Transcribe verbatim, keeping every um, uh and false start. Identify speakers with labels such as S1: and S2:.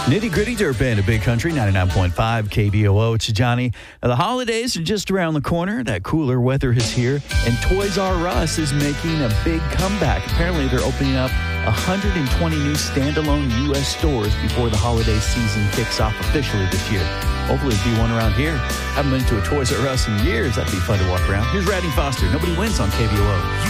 S1: Nitty Gritty Dirt Band of Big Country, ninety-nine point five K B O O. It's Johnny. Now, the holidays are just around the corner. That cooler weather is here, and Toys R Us is making a big comeback. Apparently, they're opening up one hundred twenty new standalone U S stores before the holiday season kicks off officially this year. Hopefully, there'll be one around here. Haven't been to a Toys R Us in years. That'd be fun to walk around. Here's Radney Foster. Nobody wins on K B O O.